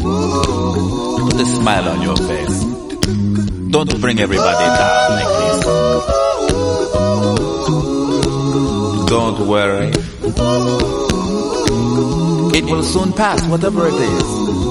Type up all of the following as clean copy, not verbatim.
Put a smile on your face. Don't bring everybody down like this. Don't worry. It will soon pass, whatever it is.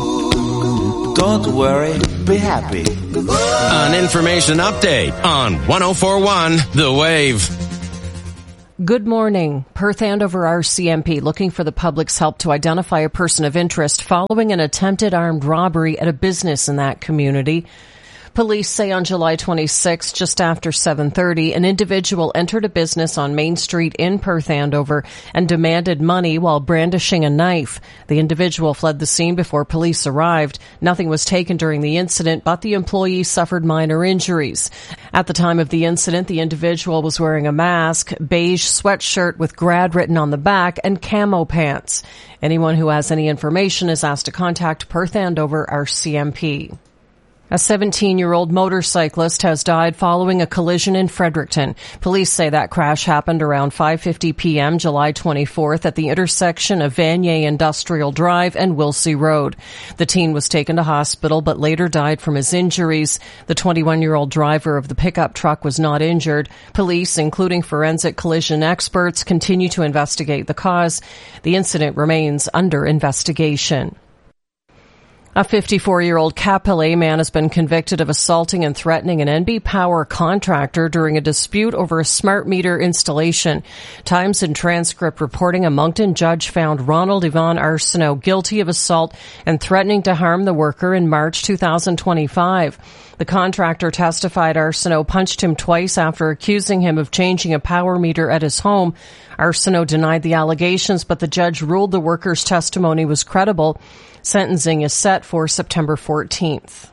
Don't worry, be happy. An information update on 104.1 The Wave. Good morning. Perth Andover RCMP looking for the public's help to identify a person of interest following an attempted armed robbery at a business in that community. Police say on July 26, just after 7:30, an individual entered a business on Main Street in Perth Andover and demanded money while brandishing a knife. The individual fled the scene before police arrived. Nothing was taken during the incident, but the employee suffered minor injuries. At the time of the incident, the individual was wearing a mask, beige sweatshirt with grad written on the back, and camo pants. Anyone who has any information is asked to contact Perth Andover RCMP. A 17-year-old motorcyclist has died following a collision in Fredericton. Police say that crash happened around 5:50 p.m. July 24th at the intersection of Vanier Industrial Drive and Wilsey Road. The teen was taken to hospital but later died from his injuries. The 21-year-old driver of the pickup truck was not injured. Police, including forensic collision experts, continue to investigate the cause. The incident remains under investigation. A 54-year-old Capillet man has been convicted of assaulting and threatening an NB Power contractor during a dispute over a smart meter installation. Times and Transcript reporting a Moncton judge found Ronald Yvonne Arsenault guilty of assault and threatening to harm the worker in March 2025. The contractor testified Arsenault punched him twice after accusing him of changing a power meter at his home. Arsenault denied the allegations, but the judge ruled the worker's testimony was credible. Sentencing is set for September 14th.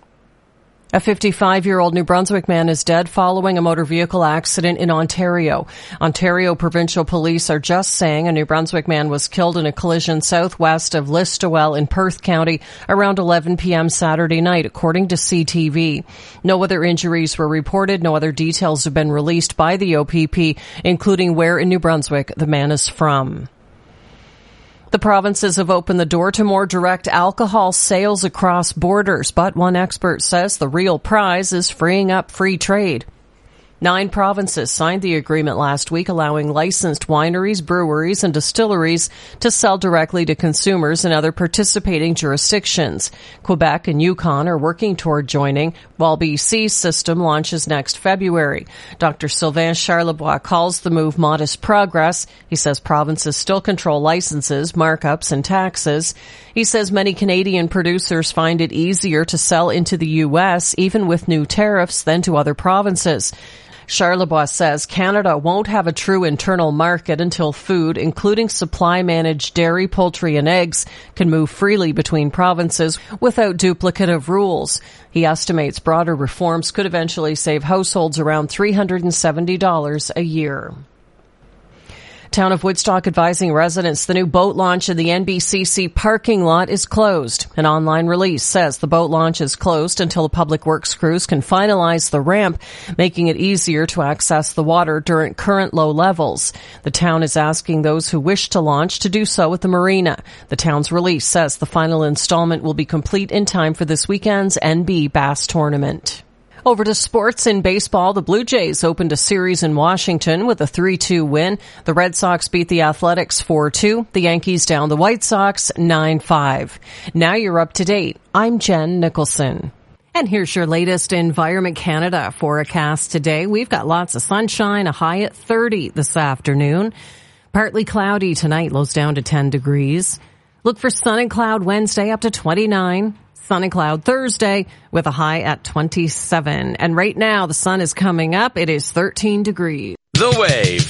A 55-year-old New Brunswick man is dead following a motor vehicle accident in Ontario. Ontario Provincial Police are just saying a New Brunswick man was killed in a collision southwest of Listowel in Perth County around 11 p.m. Saturday night, according to CTV. No other injuries were reported. No other details have been released by the OPP, including where in New Brunswick the man is from. The provinces have opened the door to more direct alcohol sales across borders, but one expert says the real prize is freeing up free trade. 9 provinces signed the agreement last week, allowing licensed wineries, breweries, and distilleries to sell directly to consumers in other participating jurisdictions. Quebec and Yukon are working toward joining, while BC's system launches next February. Dr. Sylvain Charlebois calls the move modest progress. He says provinces still control licenses, markups, and taxes. He says many Canadian producers find it easier to sell into the U.S., even with new tariffs, than to other provinces. Charlebois says Canada won't have a true internal market until food, including supply-managed dairy, poultry, and eggs, can move freely between provinces without duplicative rules. He estimates broader reforms could eventually save households around $370 a year. Town of Woodstock advising residents the new boat launch in the NBCC parking lot is closed. An online release says the boat launch is closed until the public works crews can finalize the ramp, making it easier to access the water during current low levels. The town is asking those who wish to launch to do so at the marina. The town's release says the final installment will be complete in time for this weekend's NB Bass Tournament. Over to sports in baseball. The Blue Jays opened a series in Washington with a 3-2 win. The Red Sox beat the Athletics 4-2. The Yankees down the White Sox 9-5. Now you're up to date. I'm Jen Nicholson. And here's your latest Environment Canada forecast today. We've got lots of sunshine, a high at 30 this afternoon. Partly cloudy tonight, lows down to 10 degrees. Look for sun and cloud Wednesday up to 29. Sun and cloud Thursday with a high at 27. And right now the sun is coming up. It is 13 degrees. The Wave.